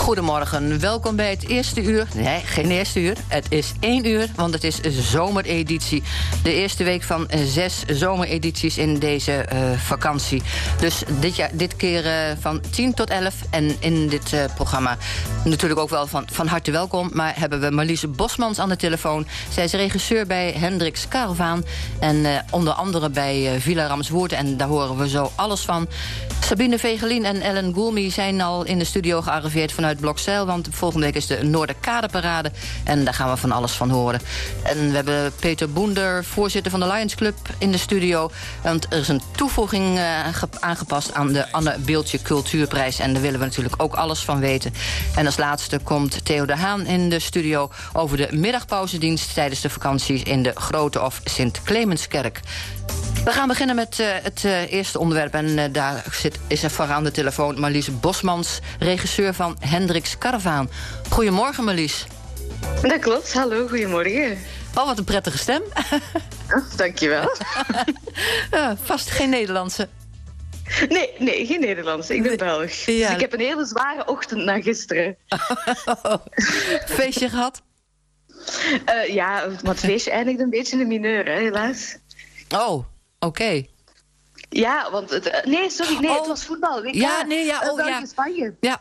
Goedemorgen, welkom bij het eerste uur. Nee, geen eerste uur. Het is 1 uur, want het is zomereditie. De eerste week van 6 zomeredities in deze vakantie. Dus dit keer van 10 tot 11. En in dit programma natuurlijk ook wel van harte welkom. Maar hebben we Marlies Bosmans aan de telefoon. Zij is regisseur bij Hendrix Caravan. En onder andere bij Villa Ramswoerd. En daar horen we zo alles van. Sabine Vegelien en Ellen Goulmy zijn al in de studio gearriveerd vanuit Blokzeil. Want volgende week is de Noorderkadeparade. En daar gaan we van alles van horen. En we hebben Peter Boender, voorzitter van de Lions Club, in de studio. Want er is een toevoeging aangepast aan de Anne Beeltje Cultuurprijs. En daar willen we natuurlijk ook alles van weten. En als laatste komt Theo de Haan in de studio over de middagpauzedienst tijdens de vakantie in de Grote of Sint Clemenskerk. We gaan beginnen met het eerste onderwerp. En daar is er voor aan de telefoon Marlies Bosmans, regisseur van Hendrix Caravan. Goedemorgen, Marlies. Dat klopt, hallo, goedemorgen. Oh, wat een prettige stem. Dankjewel. Vast geen Nederlandse. Nee, geen Nederlands. Ik ben Belg. Ja. Dus ik heb een hele zware ochtend na gisteren. Feestje gehad? Ja, maar het feestje eindigde een beetje in mineur, hè, helaas. Oh, oké. Ja, want het het was voetbal. WK. Ja, Spanje. Ja,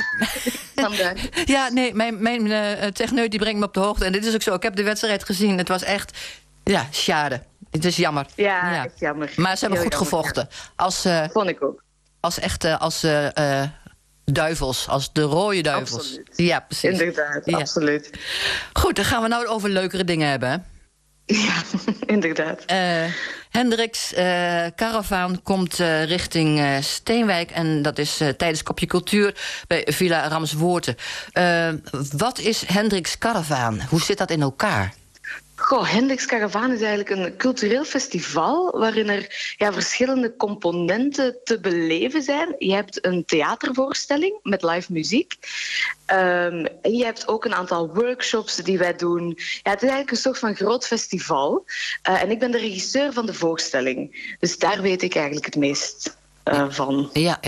mijn techneut die brengt me op de hoogte. En dit is ook zo. Ik heb de wedstrijd gezien. Het was echt, schade. Het is jammer. Ja, echt jammer. Maar ze hebben goed gevochten. Ja. Vond ik ook. Als duivels, als de rode duivels. Absoluut. Ja, precies. Inderdaad, absoluut. Goed, dan gaan we nou over leukere dingen hebben, hè? Ja, inderdaad. Hendrix Caravan komt richting Steenwijk. En dat is tijdens Kopje Cultuur bij Villa Ramswoerden. Wat is Hendrix Caravan? Hoe zit dat in elkaar? Hendrix Caravan is eigenlijk een cultureel festival waarin er verschillende componenten te beleven zijn. Je hebt een theatervoorstelling met live muziek. En je hebt ook een aantal workshops die wij doen. Ja, het is eigenlijk een soort van groot festival. En ik ben de regisseur van de voorstelling. Dus daar weet ik eigenlijk het meest van. Ja.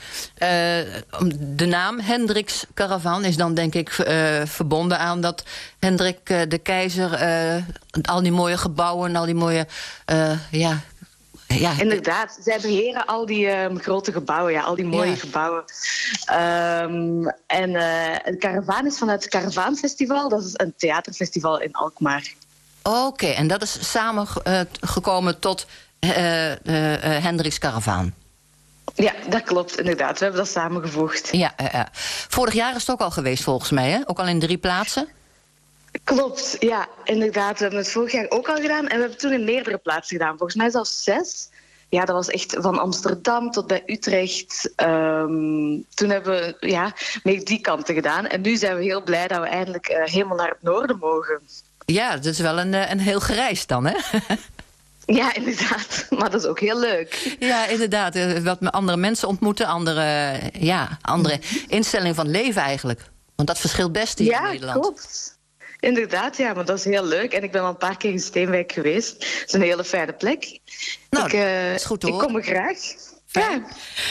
De naam Hendrix Caravan is dan denk ik verbonden aan dat Hendrik de Keizer al die mooie gebouwen, al die mooie inderdaad, zij beheren al die grote gebouwen, al die mooie gebouwen. Het Caravan is vanuit het Caravanfestival, dat is een theaterfestival in Alkmaar. Oké, en dat is samengekomen tot Hendrix Caravan. Ja, dat klopt, inderdaad. We hebben dat samengevoegd. Ja. Vorig jaar is het ook al geweest, volgens mij, hè? Ook al in 3 plaatsen? Klopt, ja, inderdaad. We hebben het vorig jaar ook al gedaan. En we hebben het toen in meerdere plaatsen gedaan. Volgens mij zelfs 6. Ja, dat was echt van Amsterdam tot bij Utrecht. Toen hebben we mee die kanten gedaan. En nu zijn we heel blij dat we eindelijk helemaal naar het noorden mogen. Ja, dat is wel een heel gereis dan, hè? Ja, inderdaad. Maar dat is ook heel leuk. Ja, inderdaad. Wat met andere mensen ontmoeten. Andere instelling van leven eigenlijk. Want dat verschilt best hier in Nederland. Ja, klopt. Inderdaad, ja, maar dat is heel leuk. En ik ben al een paar keer in Steenwijk geweest. Het is een hele fijne plek. Nou, dat is goed te horen. Ik kom er graag. Fijn.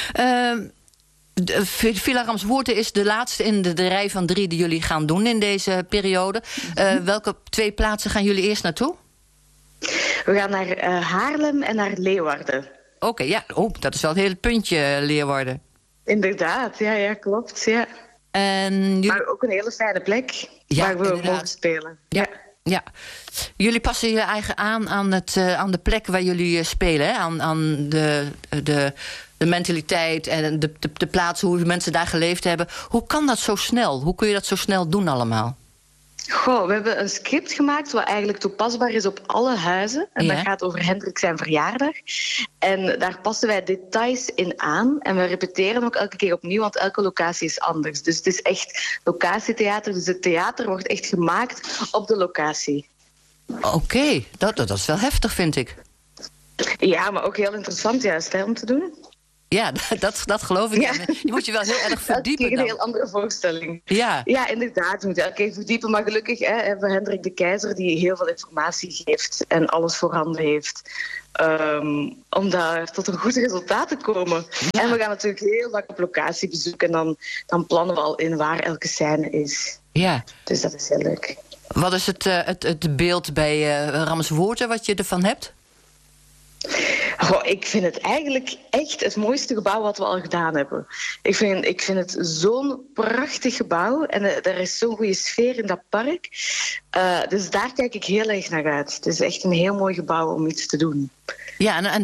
Ja. Villa Ramswoerden is de laatste in de rij van 3 die jullie gaan doen in deze periode. Welke 2 plaatsen gaan jullie eerst naartoe? We gaan naar Haarlem en naar Leeuwarden. Oké, ja. Oh, dat is wel een heel puntje, Leeuwarden. Inderdaad, ja, klopt, ja. Maar ook een hele fijne plek waar we mogen spelen. Ja. Jullie passen je eigen aan de plek waar jullie spelen, hè? Aan de mentaliteit en de plaats, hoe de mensen daar geleefd hebben. Hoe kan dat zo snel? Hoe kun je dat zo snel doen allemaal? We hebben een script gemaakt wat eigenlijk toepasbaar is op alle huizen. En dat gaat over Hendrik zijn verjaardag. En daar passen wij details in aan. En we repeteren ook elke keer opnieuw, want elke locatie is anders. Dus het is echt locatietheater. Dus het theater wordt echt gemaakt op de locatie. Oké, dat is wel heftig, vind ik. Ja, maar ook heel interessant juist om te doen. Ja, dat geloof ik. Ja. Je moet je wel heel erg verdiepen. Dat is een heel andere voorstelling. Ja, ja, inderdaad. Je moet elke keer verdiepen. Maar gelukkig hebben we Hendrik de Keizer, die heel veel informatie geeft en alles voorhanden heeft. Om daar tot een goed resultaat te komen. Ja. En we gaan natuurlijk heel vaak op locatie bezoeken. En dan plannen we al in waar elke scène is. Ja. Dus dat is heel leuk. Wat is het beeld bij Ramswoerde wat je ervan hebt? Goh, ik vind het eigenlijk echt het mooiste gebouw wat we al gedaan hebben. Ik vind het zo'n prachtig gebouw en er is zo'n goede sfeer in dat park. Dus daar kijk ik heel erg naar uit. Het is echt een heel mooi gebouw om iets te doen. Ja, en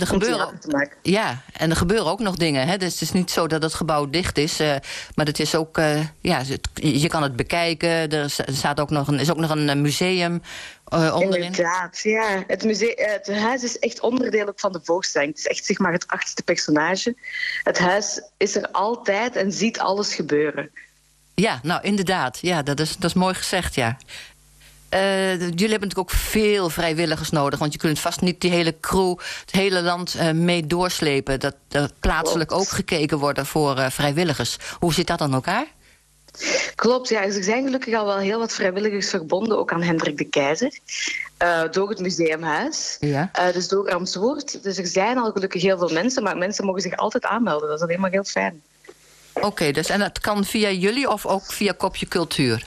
er gebeuren ook nog dingen. Hè? Dus het is niet zo dat het gebouw dicht is. Maar het is ook, je kan het bekijken. Er staat ook is ook nog een museum onderin. Inderdaad, ja. Het huis is echt onderdeel ook van de voorstelling. Het is echt zeg maar het 8e personage. Het huis is er altijd en ziet alles gebeuren. Ja, nou inderdaad. Ja, dat is mooi gezegd, ja. Jullie hebben natuurlijk ook veel vrijwilligers nodig. Want je kunt vast niet die hele crew, het hele land mee doorslepen. Dat plaatselijk ook gekeken worden voor vrijwilligers. Hoe zit dat aan elkaar? Klopt, ja. Dus er zijn gelukkig al wel heel wat vrijwilligers verbonden, ook aan Hendrik de Keizer. Door het museumhuis. Ja. Dus door Ramswoerd. Dus er zijn al gelukkig heel veel mensen, maar mensen mogen zich altijd aanmelden. Dat is alleen maar heel fijn. Oké, dus en dat kan via jullie of ook via Kopje Cultuur?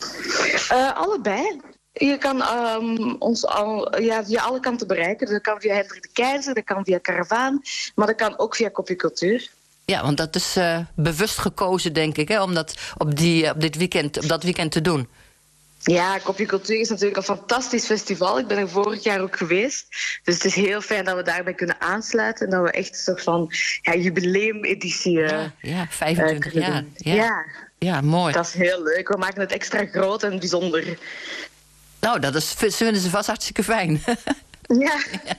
Allebei. Je kan ons via alle kanten bereiken. Dat kan via Hendrik de Keizer, dat kan via Karavaan, maar dat kan ook via Kopje Cultuur. Ja, want dat is bewust gekozen, denk ik, hè, om dat op dat weekend te doen. Ja, Kopje Cultuur is natuurlijk een fantastisch festival. Ik ben er vorig jaar ook geweest. Dus het is heel fijn dat we daarbij kunnen aansluiten. En dat we echt een soort van jubileumeditie... Ja, 25 jaar. Ja, mooi. Dat is heel leuk. We maken het extra groot en bijzonder. Nou, vinden ze vast hartstikke fijn. Ja.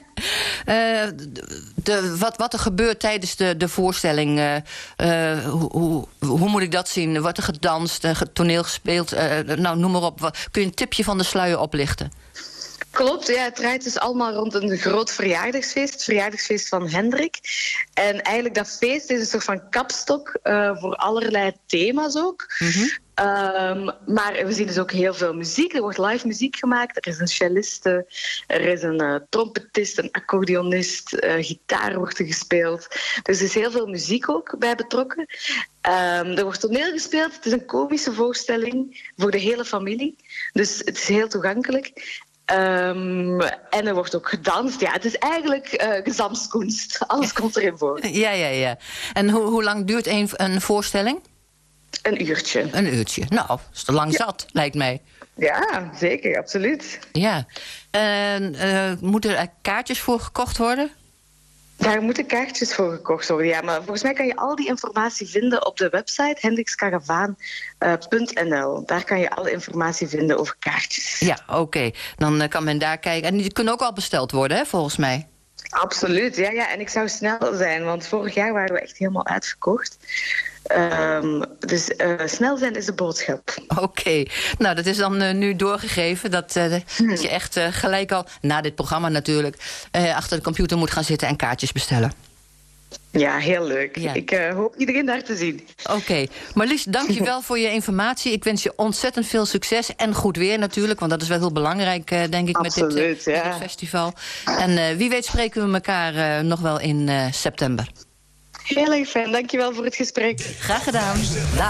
Wat er gebeurt tijdens de voorstelling, hoe moet ik dat zien? Wordt er gedanst, toneel gespeeld? Nou, noem maar op. Kun je een tipje van de sluier oplichten? Klopt, ja, het draait dus allemaal rond een groot verjaardagsfeest. Het verjaardagsfeest van Hendrik. En eigenlijk dat feest is een soort van kapstok voor allerlei thema's ook. Mm-hmm. Maar we zien dus ook heel veel muziek. Er wordt live muziek gemaakt. Er is een celliste, er is een trompetist, een accordeonist, gitaar wordt er gespeeld. Dus er is heel veel muziek ook bij betrokken. Er wordt toneel gespeeld. Het is een komische voorstelling voor de hele familie. Dus het is heel toegankelijk. En er wordt ook gedanst. Ja, het is eigenlijk gezamskunst. Alles komt erin voor. Ja. En hoe lang duurt een voorstelling? Een uurtje. Een uurtje. Nou, dat is te lang zat, lijkt mij. Ja, zeker, absoluut. Ja. Moeten er kaartjes voor gekocht worden? Daar moeten kaartjes voor gekocht worden, ja. Maar volgens mij kan je al die informatie vinden op de website hendrikskaravaan.nl. Daar kan je alle informatie vinden over kaartjes. Ja, oké. Dan kan men daar kijken. En die kunnen ook al besteld worden, hè, volgens mij? Absoluut, ja. En ik zou snel zijn, want vorig jaar waren we echt helemaal uitverkocht. Dus snel zijn is de boodschap. Oké. Nou, dat is dan nu doorgegeven. Dat je echt gelijk al, na dit programma natuurlijk, achter de computer moet gaan zitten en kaartjes bestellen. Ja, heel leuk. Ja. Ik hoop iedereen daar te zien. Oké. Marlies, dank je wel voor je informatie. Ik wens je ontzettend veel succes en goed weer natuurlijk. Want dat is wel heel belangrijk, denk ik, absoluut, met dit festival. En wie weet spreken we elkaar nog wel in september. Heel erg fijn. Dankjewel voor het gesprek. Graag gedaan. Dag.